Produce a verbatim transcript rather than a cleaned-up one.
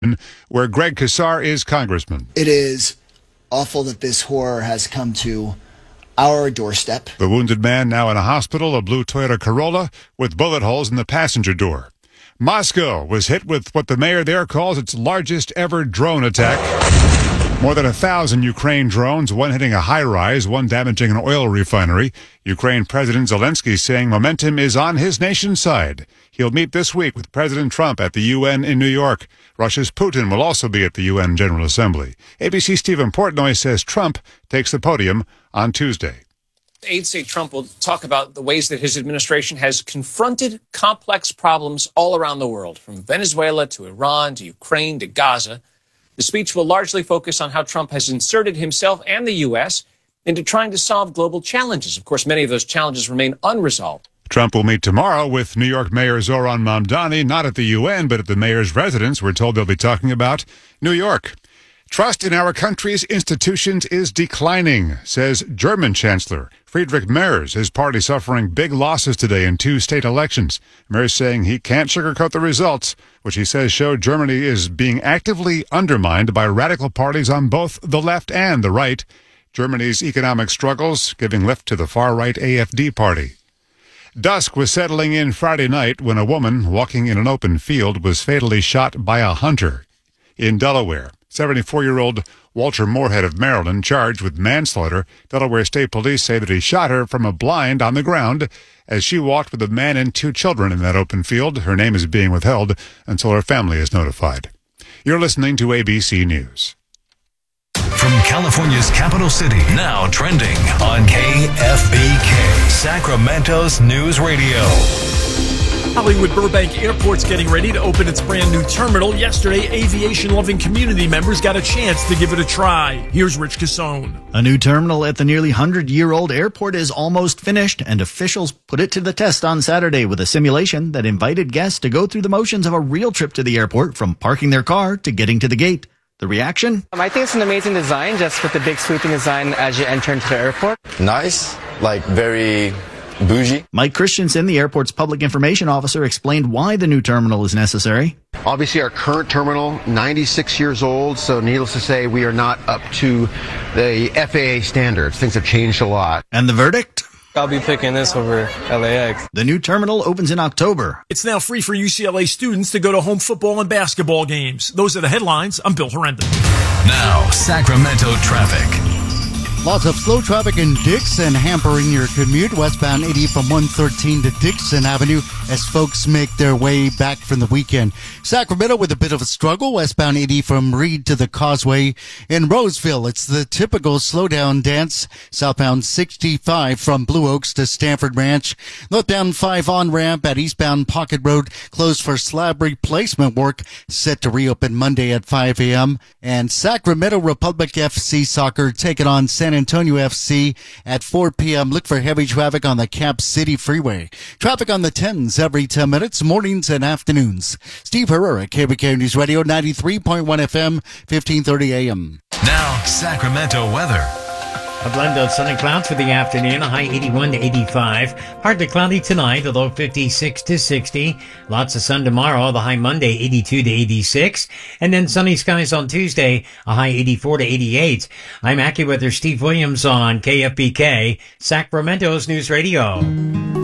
where Greg Casar is congressman. It is awful that this horror has come to our doorstep. The wounded man now in a hospital, a blue Toyota Corolla with bullet holes in the passenger door. Moscow was hit with what the mayor there calls its largest ever drone attack. More than a thousand Ukraine drones, one hitting a high-rise, one damaging an oil refinery. Ukraine President Zelensky saying momentum is on his nation's side. He'll meet this week with President Trump at the U N in New York. Russia's Putin will also be at the U N General Assembly. A B C's Stephen Portnoy says Trump takes the podium on Tuesday. Aides say Trump will talk about the ways that his administration has confronted complex problems all around the world, from Venezuela to Iran to Ukraine to Gaza. The speech will largely focus on how Trump has inserted himself and the U S into trying to solve global challenges. Of course, many of those challenges remain unresolved. Trump will meet tomorrow with New York Mayor Zoran Mamdani, not at the U N, but at the mayor's residence. We're told they'll be talking about New York. Trust in our country's institutions is declining, says German Chancellor Friedrich Merz. His party suffering big losses today in two state elections. Merz saying he can't sugarcoat the results, which he says show Germany is being actively undermined by radical parties on both the left and the right. Germany's economic struggles giving lift to the far-right A F D party. Dusk was settling in Friday night when a woman walking in an open field was fatally shot by a hunter in Delaware. seventy-four-year-old Walter Moorhead of Maryland charged with manslaughter. Delaware State Police say that he shot her from a blind on the ground as she walked with a man and two children in that open field. Her name is being withheld until her family is notified. You're listening to A B C News. From California's capital city, now trending on K F B K, Sacramento's News Radio. Hollywood Burbank Airport's getting ready to open its brand new terminal. Yesterday, aviation-loving community members got a chance to give it a try. Here's Rich Cassone. A new terminal at the nearly one hundred year old airport is almost finished, and officials put it to the test on Saturday with a simulation that invited guests to go through the motions of a real trip to the airport, from parking their car to getting to the gate. The reaction? Um, I think it's an amazing design, just with the big sweeping design as you enter into the airport. Nice, like very bougie. Mike Christensen, the airport's public information officer, explained why the new terminal is necessary. Obviously, our current terminal, ninety-six years old, so needless to say, we are not up to the F A A standards. Things have changed a lot. And the verdict? I'll be picking this over L A X. The new terminal opens in October. It's now free for U C L A students to go to home football and basketball games. Those are the headlines. I'm Bill Herenda. Now, Sacramento traffic. Lots of slow traffic in Dixon hampering your commute. Westbound eighty from one thirteen to Dixon Avenue as folks make their way back from the weekend. Sacramento with a bit of a struggle. Westbound eighty from Reed to the Causeway. In Roseville, it's the typical slowdown dance. Southbound sixty-five from Blue Oaks to Stanford Ranch. Northbound five on-ramp at eastbound Pocket Road closed for slab replacement work, set to reopen Monday at five a.m. And Sacramento Republic F C Soccer taking on San Antonio F C at four p.m. Look for heavy traffic on the Cap City Freeway. Traffic on the tens every ten minutes, mornings and afternoons. Steve Herrera, K B K News Radio, ninety-three point one F M, fifteen thirty A M. Now, Sacramento weather. A blend of sun and clouds for the afternoon, a high eighty-one to eighty-five. Partly cloudy tonight, a low fifty-six to sixty. Lots of sun tomorrow, the high Monday, eighty-two to eighty-six. And then sunny skies on Tuesday, a high eighty-four to eighty-eight. I'm AccuWeather Steve Williams on K F B K, Sacramento's News Radio.